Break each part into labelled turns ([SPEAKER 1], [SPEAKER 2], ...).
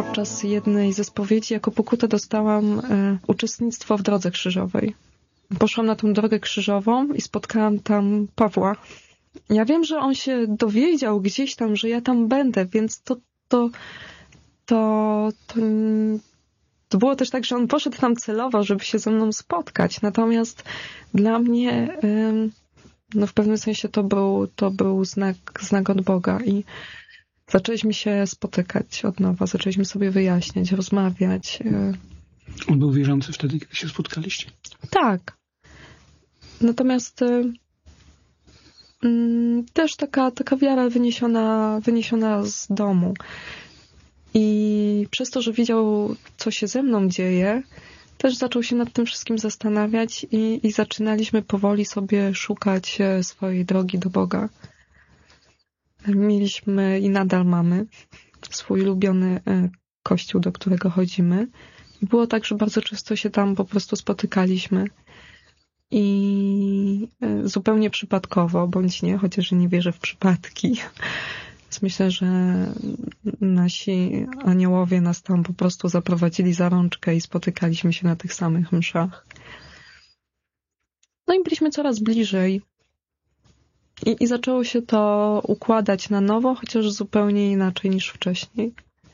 [SPEAKER 1] podczas jednej ze spowiedzi jako pokutę dostałam uczestnictwo w Drodze Krzyżowej. Poszłam na tą Drogę Krzyżową i spotkałam tam Pawła. Ja wiem, że on się dowiedział gdzieś tam, że ja tam będę, więc to było też tak, że on poszedł tam celowo, żeby się ze mną spotkać. Natomiast dla mnie w pewnym sensie to był znak od Boga i zaczęliśmy się spotykać od nowa, zaczęliśmy sobie wyjaśniać, rozmawiać.
[SPEAKER 2] On był wierzący wtedy, kiedy się spotkaliście?
[SPEAKER 1] Tak. Natomiast też taka wiara wyniesiona z domu. I przez to, że widział, co się ze mną dzieje, też zaczął się nad tym wszystkim zastanawiać i zaczynaliśmy powoli sobie szukać swojej drogi do Boga. Mieliśmy i nadal mamy swój ulubiony kościół, do którego chodzimy. I było tak, że bardzo często się tam po prostu spotykaliśmy. I zupełnie przypadkowo, bądź nie, chociaż nie wierzę w przypadki. Więc myślę, że nasi aniołowie nas tam po prostu zaprowadzili za rączkę i spotykaliśmy się na tych samych mszach. No i byliśmy coraz bliżej. I zaczęło się to układać na nowo, chociaż zupełnie inaczej niż wcześniej.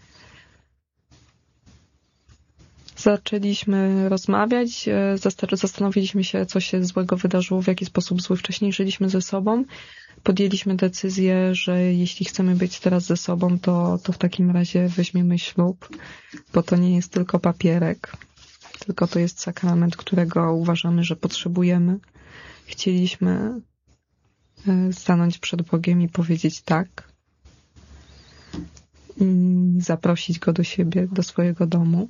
[SPEAKER 1] Zaczęliśmy rozmawiać, zastanowiliśmy się, co się złego wydarzyło, w jaki sposób zły wcześniej żyliśmy ze sobą. Podjęliśmy decyzję, że jeśli chcemy być teraz ze sobą, to w takim razie weźmiemy ślub, bo to nie jest tylko papierek, tylko to jest sakrament, którego uważamy, że potrzebujemy. Chcieliśmy stanąć przed Bogiem i powiedzieć tak i zaprosić Go do siebie, do swojego domu.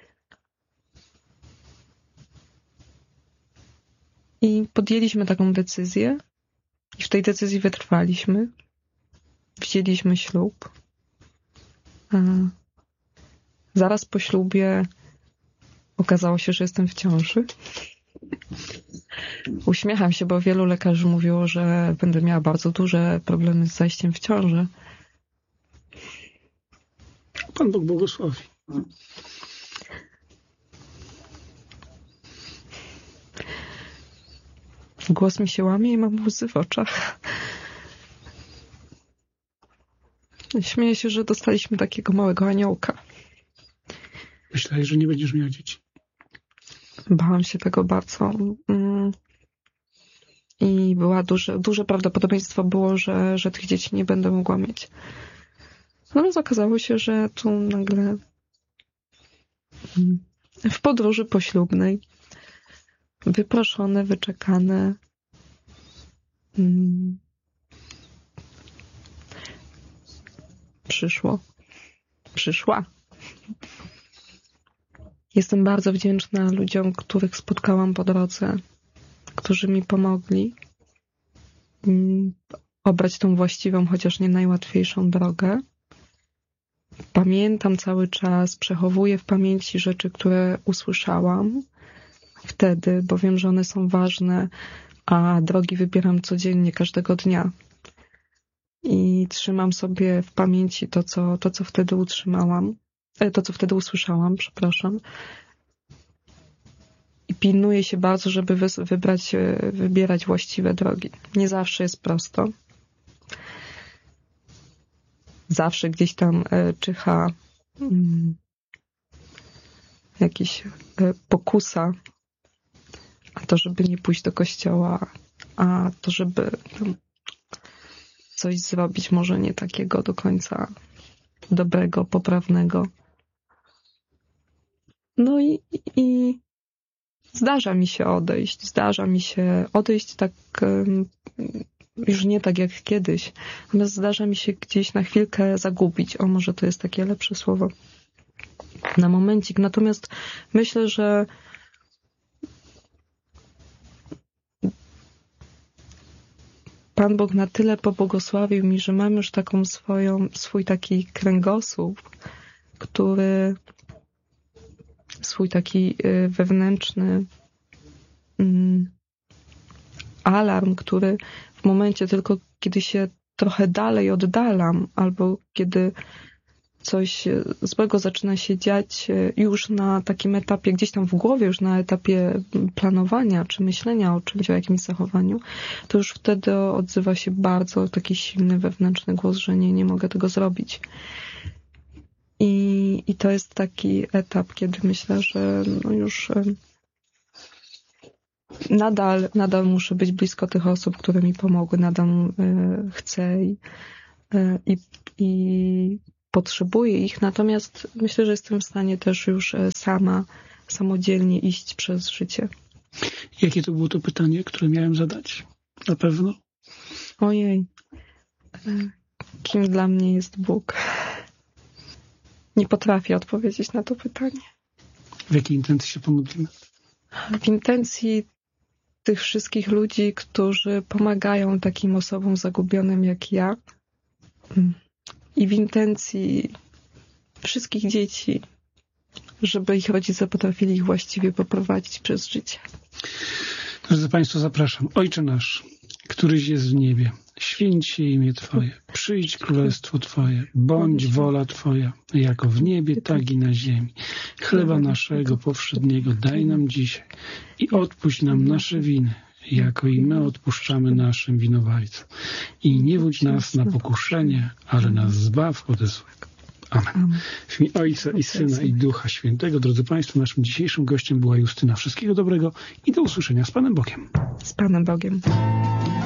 [SPEAKER 1] I podjęliśmy taką decyzję i w tej decyzji wytrwaliśmy. Wzięliśmy ślub. Zaraz po ślubie okazało się, że jestem w ciąży. Uśmiecham się, bo wielu lekarzy mówiło, że będę miała bardzo duże problemy z zajściem w ciążę.
[SPEAKER 2] Pan Bóg błogosławi.
[SPEAKER 1] Głos mi się łamie i mam łzy w oczach. Śmieję się, że dostaliśmy takiego małego aniołka.
[SPEAKER 2] Myślałeś, że nie będziesz miała dzieci?
[SPEAKER 1] Bałam się tego bardzo. I była duże prawdopodobieństwo było, że tych dzieci nie będę mogła mieć. Natomiast okazało się, że tu nagle w podróży poślubnej wyproszone, wyczekane przyszła. Jestem bardzo wdzięczna ludziom, których spotkałam po drodze, którzy mi pomogli obrać tą właściwą, chociaż nie najłatwiejszą drogę. Pamiętam cały czas, przechowuję w pamięci rzeczy, które usłyszałam wtedy, bo wiem, że one są ważne, a drogi wybieram codziennie, każdego dnia. I trzymam sobie w pamięci to, co wtedy usłyszałam, przepraszam. I pilnuję się bardzo, żeby wybierać właściwe drogi. Nie zawsze jest prosto. Zawsze gdzieś tam czyha jakiś pokusa, a to, żeby nie pójść do kościoła, a to, żeby coś zrobić może nie takiego do końca dobrego, poprawnego. No i zdarza mi się odejść tak już nie tak jak kiedyś, natomiast zdarza mi się gdzieś na chwilkę zagubić. O, może to jest takie lepsze słowo. Na momencik. Natomiast myślę, że Pan Bóg na tyle pobłogosławił mi, że mam już taką swój taki kręgosłup, który swój taki wewnętrzny alarm, który w momencie tylko, kiedy się trochę dalej oddalam, albo kiedy coś złego zaczyna się dziać już na takim etapie, gdzieś tam w głowie, już na etapie planowania czy myślenia o czymś, o jakimś zachowaniu, to już wtedy odzywa się bardzo taki silny wewnętrzny głos, że nie mogę tego zrobić. I to jest taki etap, kiedy myślę, że no już nadal muszę być blisko tych osób, które mi pomogły, nadal chcę i potrzebuję ich, natomiast myślę, że jestem w stanie też już samodzielnie iść przez życie.
[SPEAKER 2] Jakie to było to pytanie, które miałem zadać? Na pewno?
[SPEAKER 1] Ojej. Kim dla mnie jest Bóg? Nie potrafię odpowiedzieć na to pytanie.
[SPEAKER 2] W jakiej intencji się pomodlimy?
[SPEAKER 1] W intencji tych wszystkich ludzi, którzy pomagają takim osobom zagubionym jak ja. I w intencji wszystkich dzieci, żeby ich rodzice potrafili ich właściwie poprowadzić przez życie.
[SPEAKER 2] Drodzy Państwo, zapraszam. Ojcze nasz, któryś jest w niebie, święć się imię Twoje, przyjdź królestwo Twoje, bądź wola Twoja, jako w niebie, tak i na ziemi. Chleba naszego powszedniego daj nam dzisiaj i odpuść nam nasze winy, jako i my odpuszczamy naszym winowajcom. I nie wódź nas na pokuszenie, ale nas zbaw ode złego. Amen. W imię Ojca i Syna i Ducha Świętego. Drodzy Państwo, naszym dzisiejszym gościem była Justyna. Wszystkiego dobrego i do usłyszenia z Panem Bogiem.
[SPEAKER 1] Z Panem Bogiem.